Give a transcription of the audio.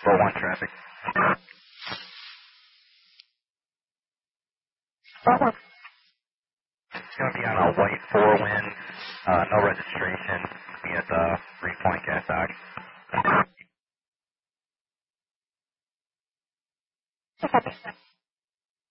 4-1 traffic. It's going to be on a white 4-wind, no registration. Be at the Green Point gas dock.